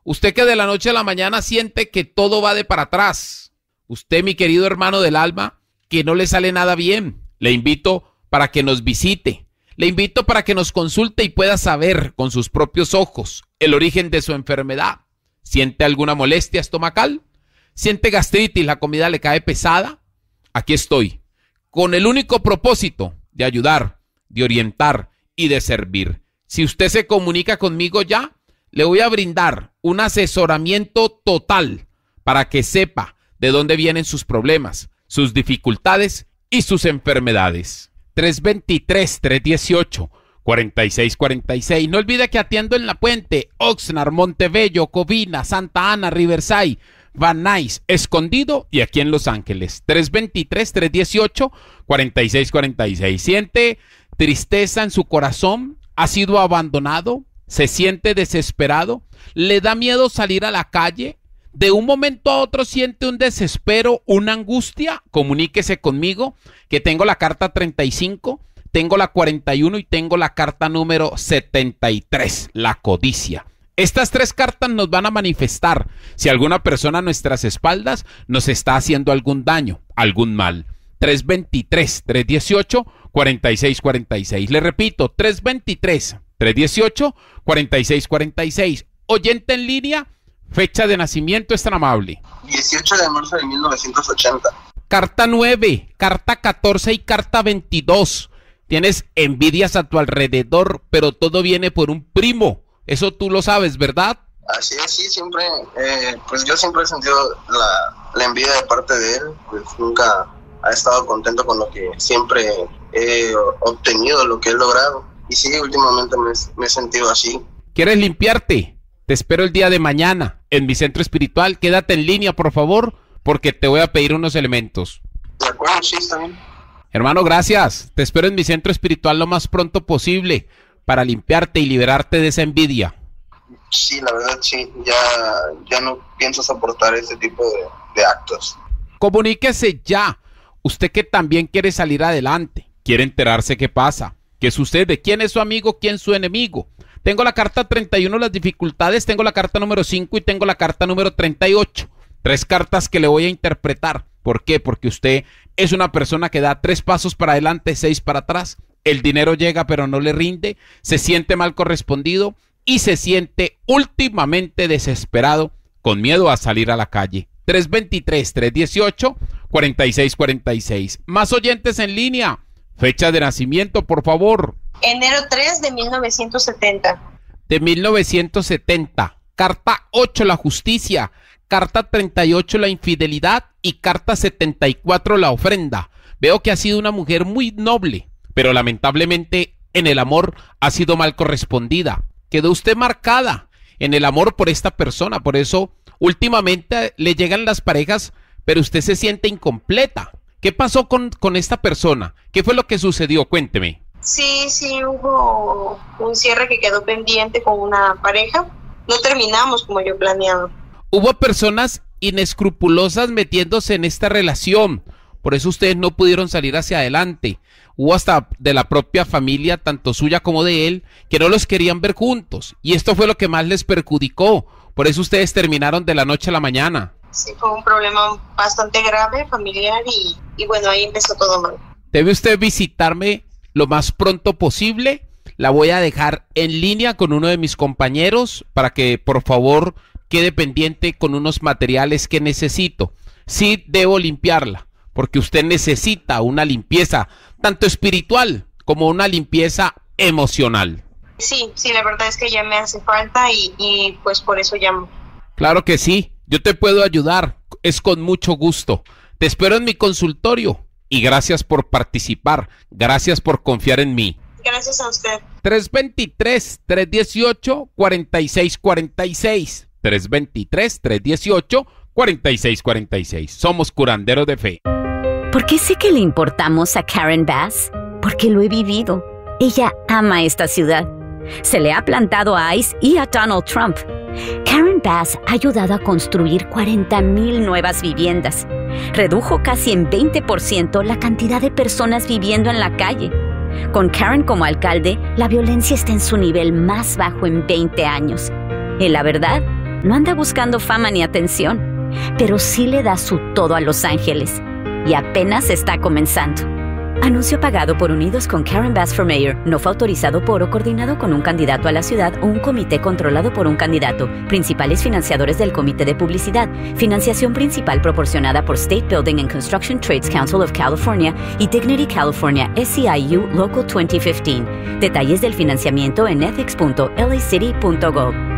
Usted que de la noche a la mañana siente que todo va de para atrás. Usted, mi querido hermano del alma, que no le sale nada bien. Le invito para que nos visite. Le invito para que nos consulte y pueda saber con sus propios ojos el origen de su enfermedad. ¿Siente alguna molestia estomacal? ¿Siente gastritis? ¿La comida le cae pesada? Aquí estoy, con el único propósito de ayudar, de orientar y de servir. Si usted se comunica conmigo ya, le voy a brindar un asesoramiento total para que sepa de dónde vienen sus problemas, sus dificultades y sus enfermedades. 323-318-4646. No olvide que atiendo en La Puente, Oxnard, Montebello, Covina, Santa Ana, Riverside, Van Nuys, Escondido y aquí en Los Ángeles. 323-318-4646. ¿Siente tristeza en su corazón? ¿Ha sido abandonado? ¿Se siente desesperado? ¿Le da miedo salir a la calle? ¿De un momento a otro siente un desespero, una angustia? Comuníquese conmigo, que tengo la carta 35, tengo la 41 y tengo la carta número 73, la codicia. Estas tres cartas nos van a manifestar si alguna persona a nuestras espaldas nos está haciendo algún daño, algún mal. 323-318-4646. Le repito, 323-318-4646. Oyente en línea, fecha de nacimiento, es tan amable. 18 de marzo de 1980. Carta 9, carta 14 y carta 22. Tienes envidias a tu alrededor, pero todo viene por un primo. Eso tú lo sabes, ¿verdad? Así es, sí, siempre, pues yo siempre he sentido la envidia de parte de él, pues nunca ha estado contento con lo que siempre he obtenido, lo que he logrado. Y sí, últimamente me he sentido así. ¿Quieres limpiarte? Te espero el día de mañana en mi centro espiritual. Quédate en línea, por favor, porque te voy a pedir unos elementos. De acuerdo, sí, está bien. Hermano, gracias. Te espero en mi centro espiritual lo más pronto posible para limpiarte y liberarte de esa envidia. Sí, la verdad, sí. Ya no pienso soportar ese tipo de actos. Comuníquese ya. Usted que también quiere salir adelante, quiere enterarse qué pasa, qué sucede, quién es su amigo, quién es su enemigo. Tengo la carta 31, las dificultades, tengo la carta número 5 y tengo la carta número 38. 3 cartas que le voy a interpretar. ¿Por qué? Porque usted es una persona que da 3 pasos para adelante, 6 para atrás. El dinero llega pero no le rinde, se siente mal correspondido y se siente últimamente desesperado, con miedo a salir a la calle. 323-318-4646. Más oyentes en línea. Fecha de nacimiento, por favor. Enero 3 de 1970. De 1970. Carta 8, la justicia. Carta 38, la infidelidad. Y carta 74, la ofrenda. Veo que ha sido una mujer muy noble, pero lamentablemente en el amor ha sido mal correspondida. Quedó usted marcada en el amor por esta persona. Por eso últimamente le llegan las parejas, pero usted se siente incompleta. ¿Qué pasó con esta persona? ¿Qué fue lo que sucedió? Cuénteme. Sí, hubo un cierre que quedó pendiente con una pareja. No terminamos como yo planeaba. Hubo personas inescrupulosas metiéndose en esta relación. Por eso ustedes no pudieron salir hacia adelante. Hubo hasta de la propia familia, tanto suya como de él, que no los querían ver juntos. Y esto fue lo que más les perjudicó. Por eso ustedes terminaron de la noche a la mañana. Sí, fue un problema bastante grave, familiar, y bueno, ahí empezó todo mal. Debe usted visitarme lo más pronto posible. La voy a dejar en línea con uno de mis compañeros para que por favor quede pendiente con unos materiales que necesito. Sí, debo limpiarla, porque usted necesita una limpieza tanto espiritual como una limpieza emocional. Sí, la verdad es que ya me hace falta y pues por eso llamo. Claro que sí, yo te puedo ayudar, es con mucho gusto. Te espero en mi consultorio y gracias por participar, gracias por confiar en mí. Gracias a usted. 323-318-4646. 323-318-4646. Somos curanderos de fe. ¿Por qué sé que le importamos a Karen Bass? Porque lo he vivido. Ella ama esta ciudad. Se le ha plantado a ICE y a Donald Trump. Karen Bass ha ayudado a construir 40,000 nuevas viviendas. Redujo casi en 20% la cantidad de personas viviendo en la calle. Con Karen como alcalde, la violencia está en su nivel más bajo en 20 años. Y la verdad, No anda buscando fama ni atención, pero sí le da su todo a Los Ángeles y apenas está comenzando. Anuncio pagado por Unidos con Karen Bass for Mayor. No fue autorizado por o coordinado con un candidato a la ciudad o un comité controlado por un candidato. Principales financiadores del Comité de Publicidad. Financiación principal proporcionada por State Building and Construction Trades Council of California y Dignity California SEIU Local 2015. Detalles del financiamiento en ethics.lacity.gov.